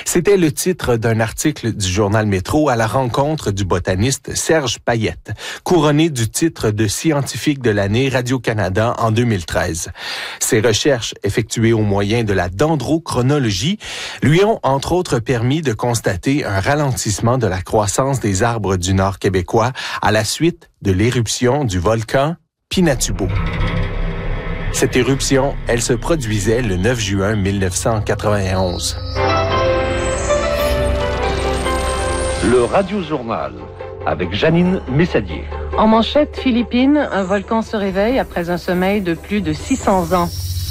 C'était le titre d'un article du journal Métro à la rencontre du botaniste Serge Payette, couronné du titre de scientifique de l'année Radio-Canada en 2013. Ses recherches, effectuées au moyen de la dendrochronologie, lui ont entre autres permis de constater un ralentissement de la croissance des arbres du nord québécois à la suite de l'éruption du volcan Pinatubo. Cette éruption, elle se produisait le 9 juin 1991. Le Radio-Journal avec Janine Messadier. En manchette, Philippines, un volcan se réveille après un sommeil de plus de 600 ans.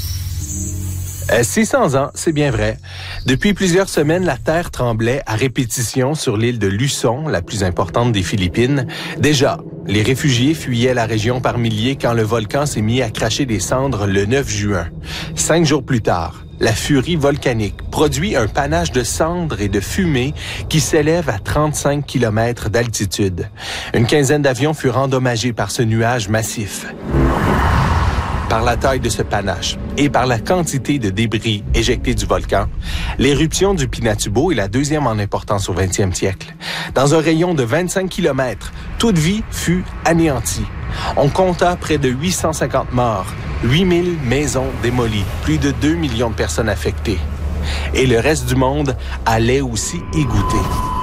600 ans, c'est bien vrai. Depuis plusieurs semaines, la terre tremblait à répétition sur l'île de Luçon, la plus importante des Philippines. Déjà, les réfugiés fuyaient la région par milliers quand le volcan s'est mis à cracher des cendres le 9 juin. 5 jours plus tard, la furie volcanique produit un panache de cendres et de fumée qui s'élève à 35 km d'altitude. Une quinzaine d'avions furent endommagés par ce nuage massif. Par la taille de ce panache et par la quantité de débris éjectés du volcan, l'éruption du Pinatubo est la deuxième en importance au 20e siècle. Dans un rayon de 25 km, toute vie fut anéantie. On compta près de 850 morts, 8000 maisons démolies, plus de 2 millions de personnes affectées. Et le reste du monde allait aussi y goûter.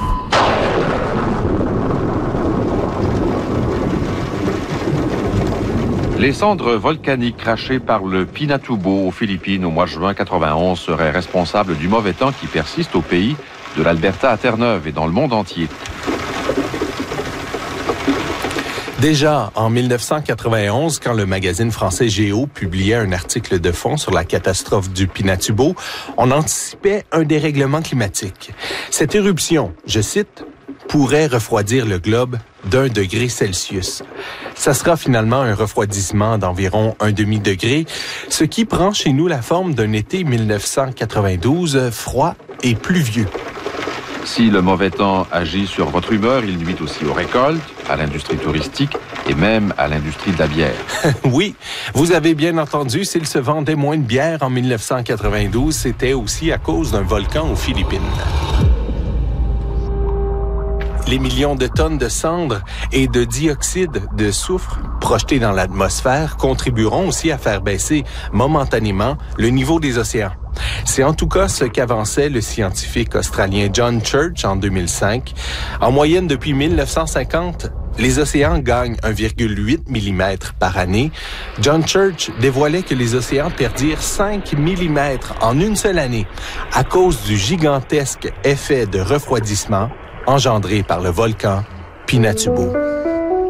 Les cendres volcaniques crachées par le Pinatubo aux Philippines au mois de juin 91 seraient responsables du mauvais temps qui persiste au pays, de l'Alberta à Terre-Neuve et dans le monde entier. Déjà, en 1991, quand le magazine français Géo publiait un article de fond sur la catastrophe du Pinatubo, on anticipait un dérèglement climatique. Cette éruption, je cite, pourrait refroidir le globe d'1 degré Celsius. Ça sera finalement un refroidissement d'environ 1 demi-degré, ce qui prend chez nous la forme d'un été 1992 froid et pluvieux. Si le mauvais temps agit sur votre humeur, il nuit aussi aux récoltes, à l'industrie touristique et même à l'industrie de la bière. Oui, vous avez bien entendu, s'il se vendait moins de bière en 1992, c'était aussi à cause d'un volcan aux Philippines. Les millions de tonnes de cendres et de dioxyde de soufre projetés dans l'atmosphère contribueront aussi à faire baisser momentanément le niveau des océans. C'est en tout cas ce qu'avançait le scientifique australien John Church en 2005. En moyenne, depuis 1950, les océans gagnent 1,8 mm par année. John Church dévoilait que les océans perdirent 5 mm en une seule année à cause du gigantesque effet de refroidissement engendré par le volcan Pinatubo.